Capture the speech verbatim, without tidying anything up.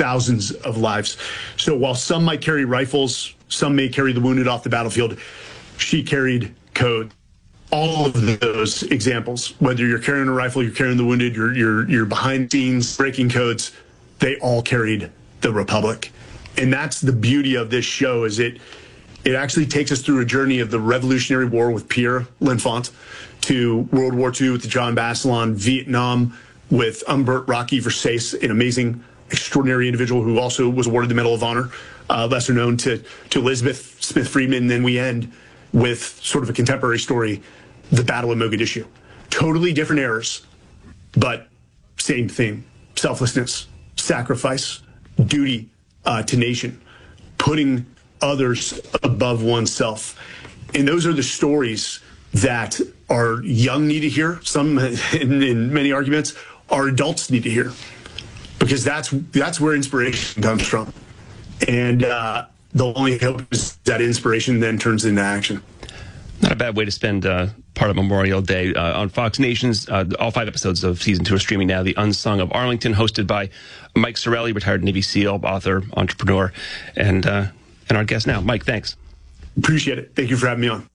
thousands of lives. So while some might carry rifles, some may carry the wounded off the battlefield, she carried code. All of those examples, whether you're carrying a rifle, you're carrying the wounded, you're, you're, you're behind the scenes breaking codes, they all carried the Republic. And that's the beauty of this show, is it it actually takes us through a journey of the Revolutionary War with Pierre L'Enfant, to World War Two with the John Bassilon, Vietnam with Humbert Rocky Versace, an amazing, extraordinary individual who also was awarded the Medal of Honor, uh, lesser known to, to Elizabeth Smith Friedman. And then we end with sort of a contemporary story, the Battle of Mogadishu. Totally different eras, but same thing: selflessness, sacrifice, duty uh, to nation, putting others above oneself. And those are the stories that our young need to hear. Some, in, in many arguments, our adults need to hear, because that's that's where inspiration comes from. And uh, the only hope is that inspiration then turns into action. Not a bad way to spend uh, part of Memorial Day. Uh, on Fox Nation's, uh, all five episodes of season two are streaming now. The Unsung of Arlington, hosted by Mike Sorelli, retired Navy SEAL, author, entrepreneur, and uh, and our guest now. Mike, thanks. Appreciate it. Thank you for having me on.